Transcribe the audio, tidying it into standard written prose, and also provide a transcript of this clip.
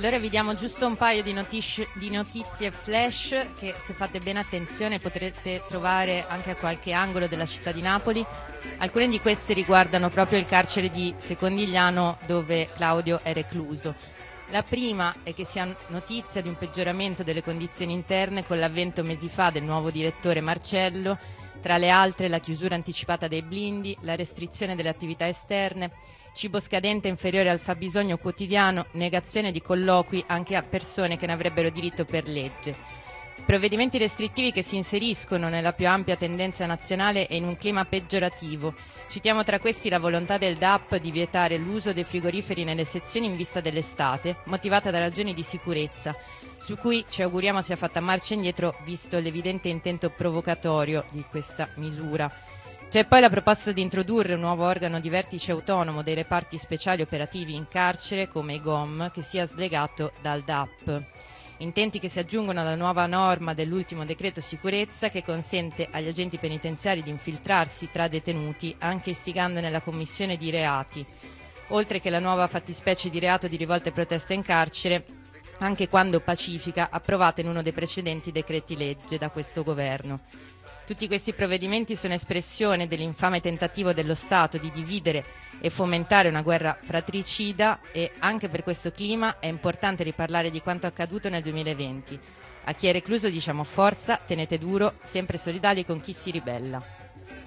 Allora vi diamo giusto un paio di notizie flash che, se fate bene attenzione, potrete trovare anche a qualche angolo della città di Napoli. Alcune di queste riguardano proprio il carcere di Secondigliano, dove Claudio è recluso. La prima è che si ha notizia di un peggioramento delle condizioni interne con l'avvento mesi fa del nuovo direttore Marcello, tra le altre la chiusura anticipata dei blindi, la restrizione delle attività esterne, cibo scadente inferiore al fabbisogno quotidiano, negazione di colloqui anche a persone che ne avrebbero diritto per legge. Provvedimenti restrittivi che si inseriscono nella più ampia tendenza nazionale e in un clima peggiorativo. Citiamo tra questi la volontà del DAP di vietare l'uso dei frigoriferi nelle sezioni in vista dell'estate, motivata da ragioni di sicurezza, su cui ci auguriamo sia fatta marcia indietro visto l'evidente intento provocatorio di questa misura. C'è poi la proposta di introdurre un nuovo organo di vertice autonomo dei reparti speciali operativi in carcere, come i GOM, che sia slegato dal DAP. Intenti che si aggiungono alla nuova norma dell'ultimo decreto sicurezza che consente agli agenti penitenziari di infiltrarsi tra detenuti anche istigandone la commissione di reati, oltre che la nuova fattispecie di reato di rivolta e protesta in carcere, anche quando pacifica, approvata in uno dei precedenti decreti legge da questo governo. Tutti questi provvedimenti sono espressione dell'infame tentativo dello Stato di dividere e fomentare una guerra fratricida, e anche per questo clima è importante riparlare di quanto accaduto nel 2020. A chi è recluso diciamo forza, tenete duro, sempre solidali con chi si ribella.